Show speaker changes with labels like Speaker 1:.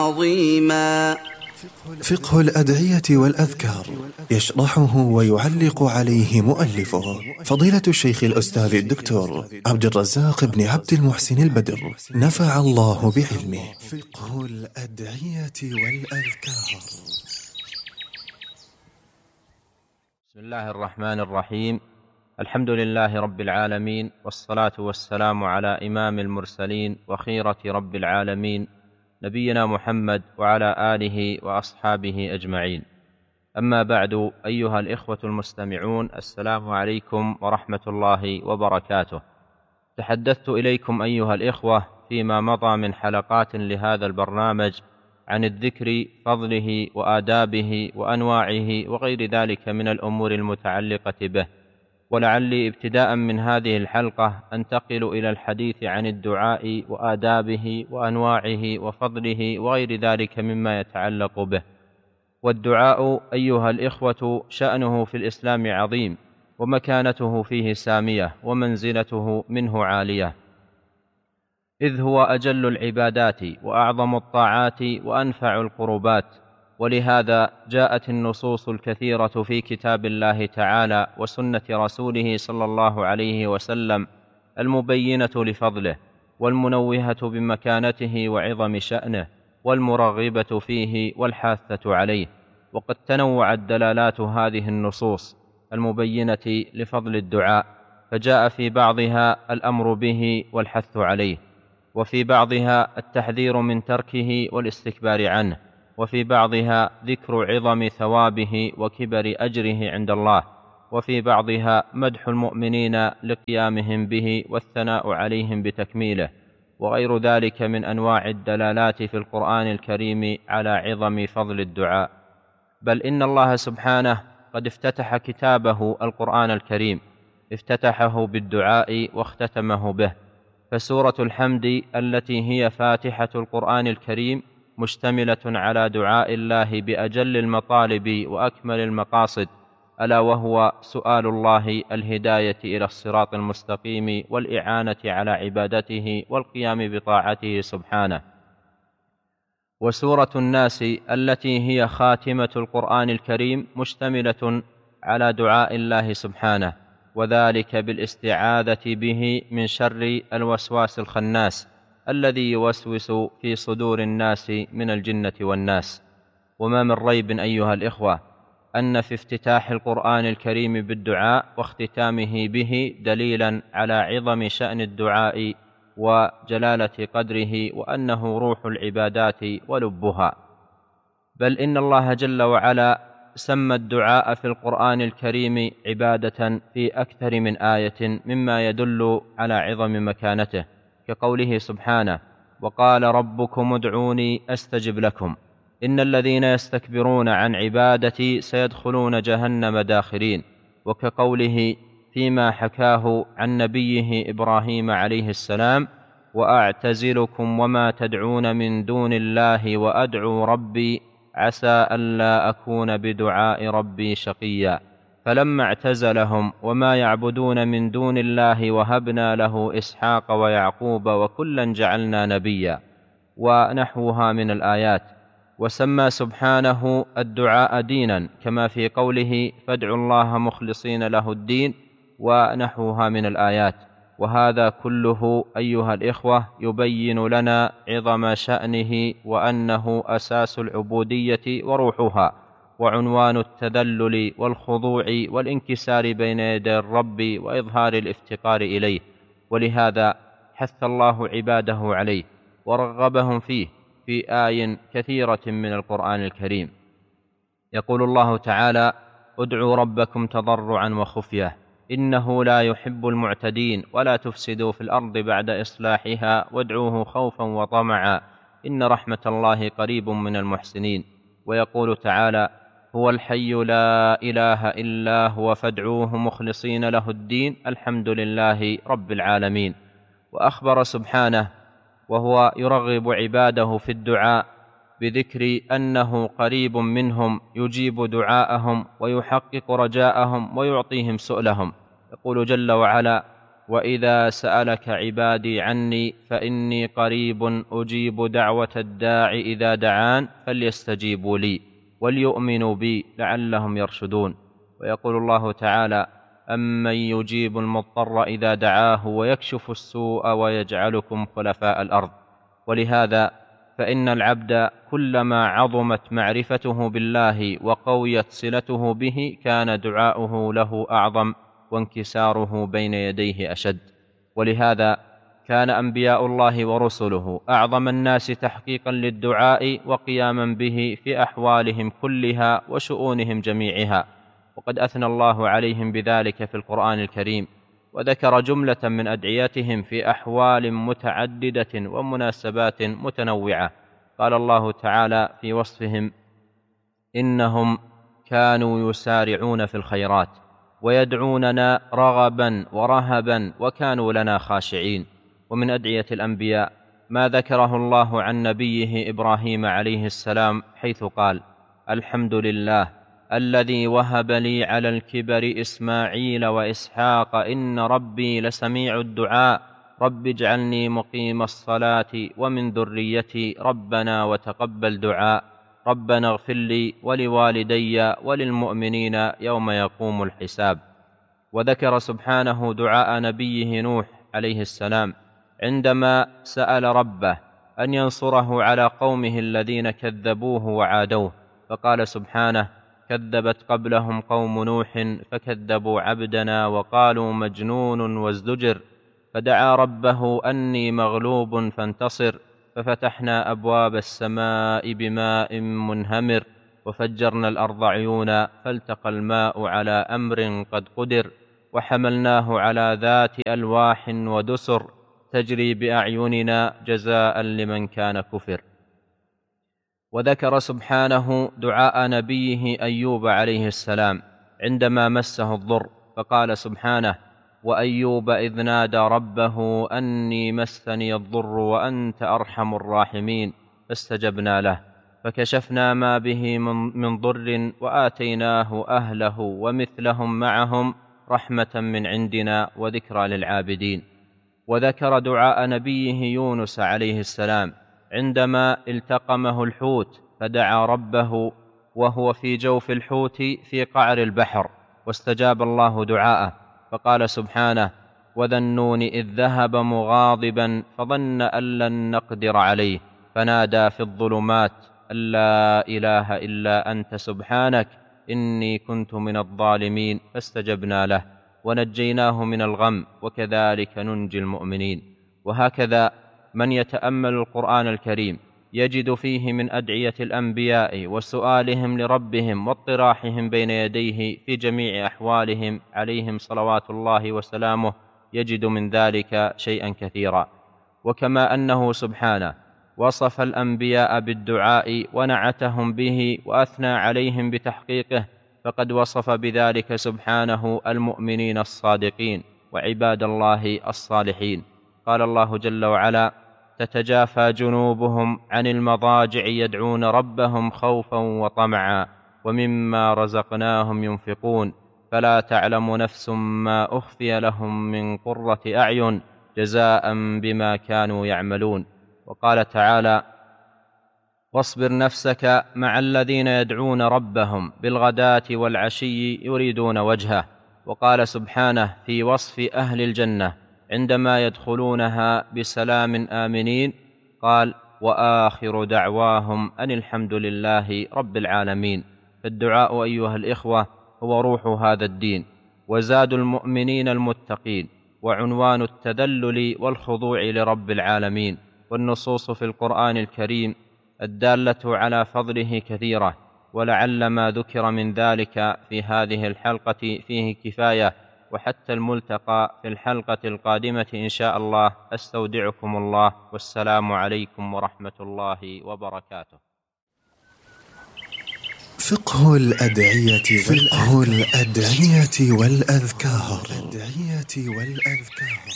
Speaker 1: عظيما.
Speaker 2: فقه الأدعية والأذكار يشرحه ويعلق عليه مؤلفه فضيلة الشيخ الأستاذ الدكتور عبد الرزاق بن عبد المحسن البدر، نفع الله بعلمه. فقه الأدعية والأذكار.
Speaker 3: بسم الله الرحمن الرحيم. الحمد لله رب العالمين، والصلاة والسلام على إمام المرسلين وخيرة رب العالمين نبينا محمد وعلى آله وأصحابه أجمعين. أما بعد، أيها الإخوة المستمعون، السلام عليكم ورحمة الله وبركاته. تحدثت إليكم أيها الإخوة فيما مضى من حلقات لهذا البرنامج عن الذكر، فضله وآدابه وأنواعه وغير ذلك من الأمور المتعلقة به، ولعلي ابتداء من هذه الحلقة أنتقل إلى الحديث عن الدعاء وآدابه وأنواعه وفضله وغير ذلك مما يتعلق به. والدعاء أيها الإخوة شأنه في الإسلام عظيم، ومكانته فيه سامية، ومنزلته منه عالية، إذ هو أجل العبادات وأعظم الطاعات وأنفع القربات. ولهذا جاءت النصوص الكثيرة في كتاب الله تعالى وسنة رسوله صلى الله عليه وسلم المبينة لفضله، والمنوهة بمكانته وعظم شأنه، والمرغبة فيه والحاثة عليه. وقد تنوعت دلالات هذه النصوص المبينة لفضل الدعاء، فجاء في بعضها الأمر به والحث عليه، وفي بعضها التحذير من تركه والاستكبار عنه، وفي بعضها ذكر عظم ثوابه وكبر أجره عند الله، وفي بعضها مدح المؤمنين لقيامهم به والثناء عليهم بتكميله، وغير ذلك من أنواع الدلالات في القرآن الكريم على عظم فضل الدعاء. بل إن الله سبحانه قد افتتح كتابه القرآن الكريم، افتتحه بالدعاء واختتمه به. فسورة الحمد التي هي فاتحة القرآن الكريم مشتملة على دعاء الله بأجل المطالب وأكمل المقاصد، ألا وهو سؤال الله الهداية إلى الصراط المستقيم والإعانة على عبادته والقيام بطاعته سبحانه. وسورة الناس التي هي خاتمة القرآن الكريم مشتملة على دعاء الله سبحانه، وذلك بالاستعاذة به من شر الوسواس الخناس الذي يوسوس في صدور الناس من الجنة والناس. وما من ريب أيها الإخوة أن في افتتاح القرآن الكريم بالدعاء واختتامه به دليلا على عظم شأن الدعاء وجلالة قدره، وأنه روح العبادات ولبها. بل إن الله جل وعلا سمى الدعاء في القرآن الكريم عبادة في أكثر من آية، مما يدل على عظم مكانته، كقوله سبحانه: وقال ربكم ادعوني أستجب لكم إن الذين يستكبرون عن عبادتي سيدخلون جهنم داخرين. وكقوله فيما حكاه عن نبيه إبراهيم عليه السلام: وأعتزلكم وما تدعون من دون الله وأدعو ربي عسى ألا أكون بدعاء ربي شقيا. فلما اعتزلهم وما يعبدون من دون الله وهبنا له إسحاق ويعقوب وكلا جعلنا نبيا، ونحوها من الآيات. وسمى سبحانه الدعاء دينا، كما في قوله: فادعوا الله مخلصين له الدين، ونحوها من الآيات. وهذا كله أيها الإخوة يبين لنا عظم شأنه، وأنه أساس العبودية وروحها، وعنوان التذلل والخضوع والانكسار بين يدي الرب وإظهار الافتقار إليه. ولهذا حث الله عباده عليه ورغبهم فيه في آي كثيرة من القرآن الكريم. يقول الله تعالى: ادعوا ربكم تضرعا وخفية إنه لا يحب المعتدين ولا تفسدوا في الأرض بعد إصلاحها وادعوه خوفا وطمعا إن رحمة الله قريب من المحسنين. ويقول تعالى: هو الحي لا إله إلا هو فادعوه مخلصين له الدين الحمد لله رب العالمين. وأخبر سبحانه وهو يرغب عباده في الدعاء بذكر أنه قريب منهم يجيب دعاءهم ويحقق رجاءهم ويعطيهم سؤلهم. يقول جل وعلا: وإذا سألك عبادي عني فإني قريب أجيب دعوة الداع إذا دعان فليستجيبوا لي وليؤمنوا بي لعلهم يرشدون. ويقول الله تعالى: أمن يجيب المضطر إذا دعاه ويكشف السوء ويجعلكم خلفاء الأرض. ولهذا فإن العبد كلما عظمت معرفته بالله وقويت صلته به كان دعاؤه له أعظم وانكساره بين يديه أشد. ولهذا كان أنبياء الله ورسله أعظم الناس تحقيقا للدعاء وقياما به في أحوالهم كلها وشؤونهم جميعها، وقد أثنى الله عليهم بذلك في القرآن الكريم، وذكر جملة من أدعيتهم في أحوال متعددة ومناسبات متنوعة. قال الله تعالى في وصفهم: إنهم كانوا يسارعون في الخيرات ويدعوننا رغبا ورهبا وكانوا لنا خاشعين. ومن أدعية الأنبياء ما ذكره الله عن نبيه إبراهيم عليه السلام، حيث قال: الحمد لله الذي وهب لي على الكبر إسماعيل وإسحاق إن ربي لسميع الدعاء رب اجعلني مقيم الصلاة ومن ذريتي ربنا وتقبل دعاء ربنا اغفر لي ولوالدي وللمؤمنين يوم يقوم الحساب. وذكر سبحانه دعاء نبيه نوح عليه السلام عندما سأل ربه أن ينصره على قومه الذين كذبوه وعادوه، فقال سبحانه: كذبت قبلهم قوم نوح فكذبوا عبدنا وقالوا مجنون وازدجر فدعا ربه أني مغلوب فانتصر ففتحنا أبواب السماء بماء منهمر وفجرنا الأرض عيونا فالتقى الماء على أمر قد قدر وحملناه على ذات ألواح ودسر تجري بأعيننا جزاء لمن كان كفر. وذكر سبحانه دعاء نبيه أيوب عليه السلام عندما مسه الضر، فقال سبحانه: وأيوب إذ نادى ربه أني مسني الضر وأنت أرحم الراحمين فاستجبنا له فكشفنا ما به من ضر وآتيناه أهله ومثلهم معهم رحمة من عندنا وذكرى للعابدين. وذكر دعاء نبيه يونس عليه السلام عندما التقمه الحوت فدعا ربه وهو في جوف الحوت في قعر البحر واستجاب الله دعاءه، فقال سبحانه: وذا النون إذ ذهب مغاضبا فظن أن لن نقدر عليه فنادى في الظلمات أن لا إله إلا أنت سبحانك إني كنت من الظالمين فاستجبنا له ونجيناه من الغم وكذلك ننجي المؤمنين. وهكذا من يتأمل القرآن الكريم يجد فيه من أدعية الأنبياء وسؤالهم لربهم واطراحهم بين يديه في جميع أحوالهم عليهم صلوات الله وسلامه، يجد من ذلك شيئا كثيرا. وكما أنه سبحانه وصف الأنبياء بالدعاء ونعتهم به وأثنى عليهم بتحقيقه، فقد وصف بذلك سبحانه المؤمنين الصادقين وعباد الله الصالحين. قال الله جل وعلا: تتجافى جنوبهم عن المضاجع يدعون ربهم خوفا وطمعا ومما رزقناهم ينفقون فلا تعلم نفس ما أخفي لهم من قرة أعين جزاء بما كانوا يعملون. وقال تعالى: واصبر نفسك مع الذين يدعون ربهم بالغداة والعشي يريدون وجهه. وقال سبحانه في وصف أهل الجنة عندما يدخلونها بسلام آمنين قال: وآخر دعواهم أن الحمد لله رب العالمين. فالدعاء أيها الإخوة هو روح هذا الدين وزاد المؤمنين المتقين وعنوان التذلل والخضوع لرب العالمين. والنصوص في القرآن الكريم الدالة على فضله كثيرة، ولعل ما ذكر من ذلك في هذه الحلقة فيه كفاية، وحتى الملتقى في الحلقة القادمة إن شاء الله. أستودعكم الله، والسلام عليكم ورحمة الله وبركاته.
Speaker 2: فقه الأدعية والأذكار.